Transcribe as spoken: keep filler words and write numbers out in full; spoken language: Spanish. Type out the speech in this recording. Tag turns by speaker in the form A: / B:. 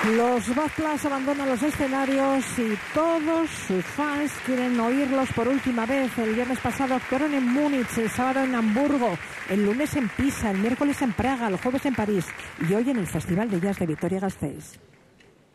A: Los Bad Plus abandonan los escenarios y todos sus fans quieren oírlos por última vez. El viernes pasado actuaron en Múnich, el sábado en Hamburgo, el lunes en Pisa, el miércoles en Praga, el jueves en París y hoy en el Festival de Jazz de Vitoria-Gasteiz.